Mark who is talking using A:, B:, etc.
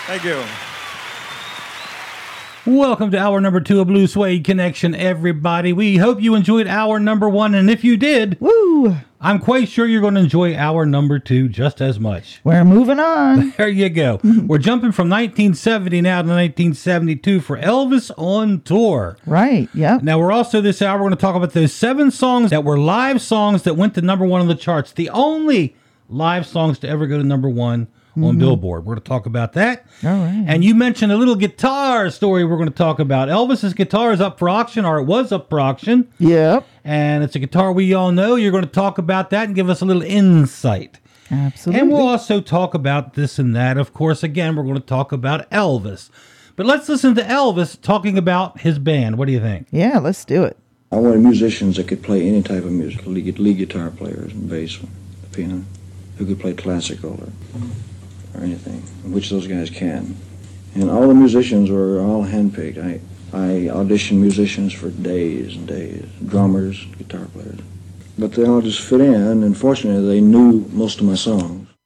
A: Thank you.
B: Welcome to hour number 2 of Blue Suede Connection, everybody. We hope you enjoyed hour number 1, and if you did,
C: Woo!
B: I'm quite sure you're going to enjoy hour number 2 just as much.
C: We're moving on.
B: There you go. We're jumping from 1970 now to 1972 for Elvis on Tour.
C: Right, yep.
B: Now, we're also this hour going to talk about those 7 songs that were live songs that went to number 1 on the charts. The only live songs to ever go to number 1 on Billboard. We're going to talk about that.
C: All right.
B: And you mentioned a little guitar story we're going to talk about. Elvis's guitar is up for auction, or it was up for auction.
C: Yep.
B: And it's a guitar we all know. You're going to talk about that and give us a little insight.
C: Absolutely.
B: And we'll also talk about this and that. Of course, again, we're going to talk about Elvis. But let's listen to Elvis talking about his band. What do you think?
C: Yeah, let's do it.
D: I wanted musicians that could play any type of music, lead guitar players and bass, piano, who could play classical or anything, which those guys can. And all the musicians were all handpicked. I auditioned musicians for days and days, drummers, guitar players. But they all just fit in, and fortunately they knew most of my songs.